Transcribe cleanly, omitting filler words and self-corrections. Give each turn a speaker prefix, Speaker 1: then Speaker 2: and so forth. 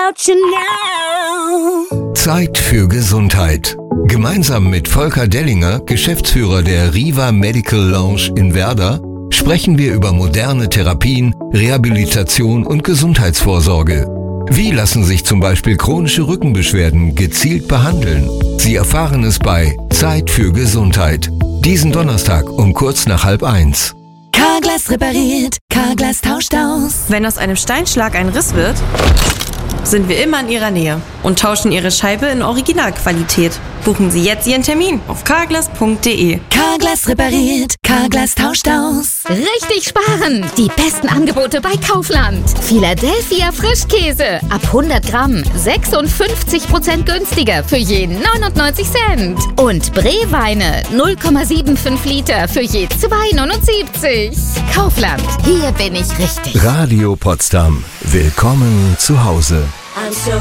Speaker 1: without you now.
Speaker 2: Zeit für Gesundheit. Gemeinsam mit Volker Dellinger, Geschäftsführer der Riva Medical Lounge in Werder, sprechen wir über moderne Therapien, Rehabilitation und Gesundheitsvorsorge. Wie lassen sich zum Beispiel chronische Rückenbeschwerden gezielt behandeln? Sie erfahren es bei Zeit für Gesundheit. Diesen Donnerstag um kurz nach 12:30.
Speaker 3: Carglass repariert, Carglass tauscht aus.
Speaker 4: Wenn aus einem Steinschlag ein Riss wird, sind wir immer in Ihrer Nähe und tauschen Ihre Scheibe in Originalqualität. Buchen Sie jetzt Ihren Termin auf carglass.de.
Speaker 3: Carglass repariert, Carglass tauscht aus.
Speaker 5: Richtig sparen! Die besten Angebote bei Kaufland. Philadelphia Frischkäse. Ab 100 Gramm 56% günstiger für je 99 Cent. Und Breweine 0,75 Liter für je 2,79. Kaufland, hier bin ich richtig.
Speaker 2: Radio Potsdam. Willkommen zu Hause.
Speaker 1: I'm so